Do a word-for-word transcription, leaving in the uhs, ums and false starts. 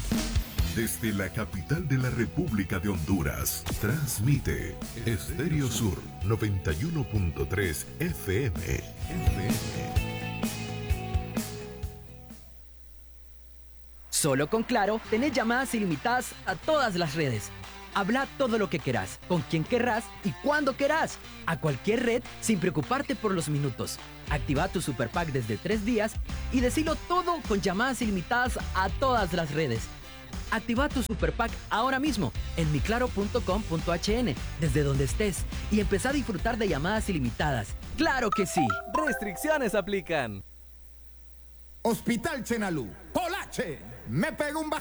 Desde la capital de la República de Honduras, transmite Estéreo Sur noventa y uno punto tres F M. F M. Solo con Claro, tenés llamadas ilimitadas a todas las redes. Habla todo lo que querás, con quien querrás y cuando querás. A cualquier red sin preocuparte por los minutos. Activa tu Super Pack desde tres días y decilo todo con llamadas ilimitadas a todas las redes. Activa tu Super Pack ahora mismo en mi claro punto com punto h n, desde donde estés, y empezá a disfrutar de llamadas ilimitadas. ¡Claro que sí! Restricciones aplican. Hospital Chenalú. Polache. Me pegó un